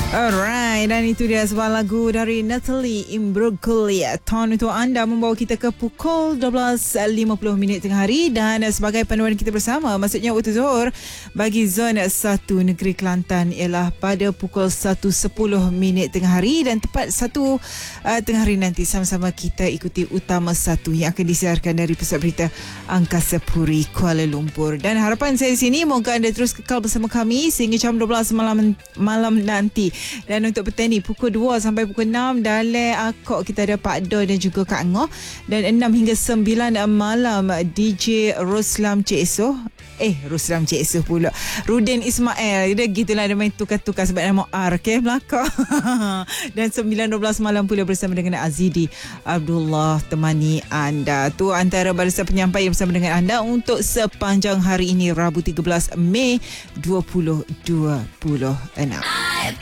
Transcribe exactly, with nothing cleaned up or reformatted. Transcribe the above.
Alright, dan itu dia sebuah lagu dari Natalie Imbruglia. Tahun untuk anda membawa kita ke pukul dua belas lima puluh minit tengah hari, dan sebagai panduan kita bersama, maksudnya waktu zuhur bagi zon satu negeri Kelantan ialah pada pukul satu sepuluh minit tengah hari, dan tepat satu uh, tengah hari nanti sama-sama kita ikuti Utama satu yang akan disiarkan dari Pusat Berita Angkasa Puri Kuala Lumpur. Dan harapan saya di sini moga anda terus kekal bersama kami sehingga jam dua belas malam malam nanti. Dan untuk petang ni pukul dua sampai pukul enam dalam akok kita ada Pak Do dan juga Kak Ngoh, dan enam hingga sembilan malam D J Roslam Cik Esoh eh Roslam Cik Esoh pula Rudin Ismail. Dia gitulah, dia main tukar-tukar sebab nama R ke belakang. Dan sembilan dua belas malam pula bersama dengan Azidi Abdullah temani anda. Tu antara barisan penyampaian bersama dengan anda untuk sepanjang hari ini, Rabu tiga belas Mei dua ribu dua puluh enam.